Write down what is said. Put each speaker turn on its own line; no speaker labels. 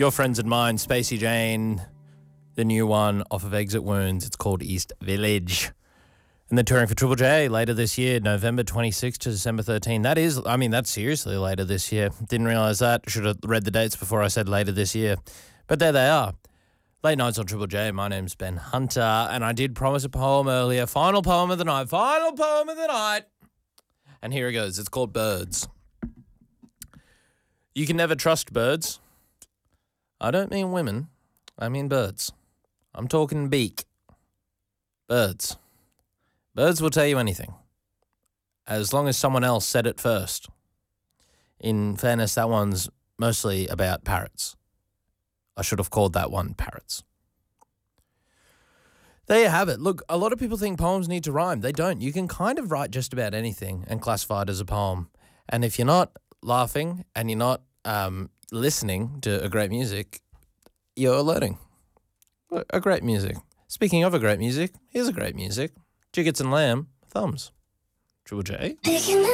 Your Friends and Mine, Spacey Jane, the new one off of Exit Wounds. It's called East Village. And they're touring for Triple J later this year, November 26th to December 13th. That's seriously later this year. Didn't realise that. Should have read the dates before I said later this year. But there they are. Late Nights on Triple J. My name's Ben Hunter, and I did promise a poem earlier. Final poem of the night. Final poem of the night. And here it goes. It's called Birds. You can never trust birds. I don't mean women. I mean birds. I'm talking beak. Birds. Birds will tell you anything, as long as someone else said it first. In fairness, that one's mostly about parrots. I should have called that one parrots. There you have it. Look, a lot of people think poems need to rhyme. They don't. You can kind of write just about anything and classify it as a poem. And if you're not laughing and you're not listening to a great music, you're learning a great music. Speaking of a great music, here's a great music. Chickens and Lamb, Thumbs. Triple J.